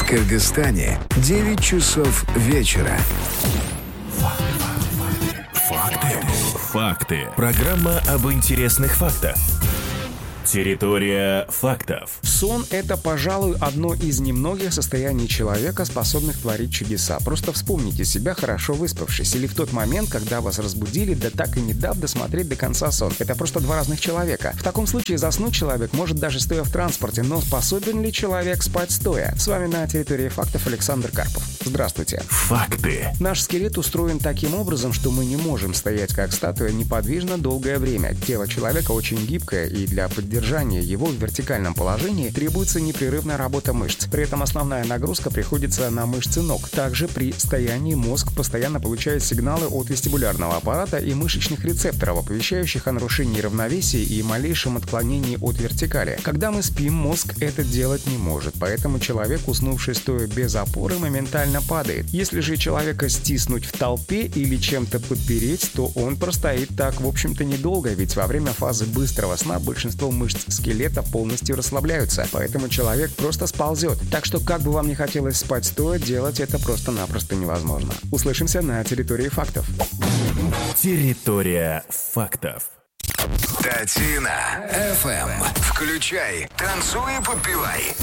Кыргызстане 9 часов вечера. Факты. Программа об интересных фактах. Территория фактов. Сон – это, пожалуй, одно из немногих состояний человека, способных творить чудеса. Просто вспомните себя, хорошо выспавшись, или в тот момент, когда вас разбудили, да так и не дав досмотреть до конца сон. Это просто два разных человека. В таком случае заснуть человек может даже стоя в транспорте, но способен ли человек спать стоя? С вами на территории фактов Александр Карпов. Здравствуйте. Факты. Наш скелет устроен таким образом, что мы не можем стоять как статуя неподвижно долгое время. Тело человека очень гибкое, и для поддержания его в вертикальном положении требуется непрерывная работа мышц. При этом основная нагрузка приходится на мышцы ног. Также при стоянии мозг постоянно получает сигналы от вестибулярного аппарата и мышечных рецепторов, оповещающих о нарушении равновесия и малейшем отклонении от вертикали. Когда мы спим, мозг это делать не может, поэтому человек, уснувший стоя без опоры, моментально падает. Если же человека стиснуть в толпе или чем-то подпереть, то он простоит так, в общем-то, недолго, ведь во время фазы быстрого сна большинство мышц скелета полностью расслабляются, поэтому человек просто сползет. Так что, как бы вам ни хотелось спать стоя, делать это просто-напросто невозможно. Услышимся на территории фактов. Территория фактов. Татина FM. Включай, танцуй и подпевай.